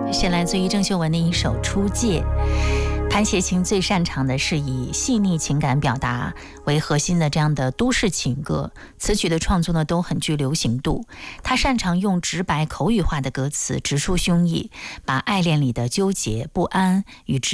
是来自于郑秀文的一首《出界》。潘协琴最擅长的是以细腻情感表达为核心的这样的都市情歌，词曲的创作呢都很具流行度。他擅长用直白口语化的歌词直抒胸臆，把爱恋里的纠结、不安与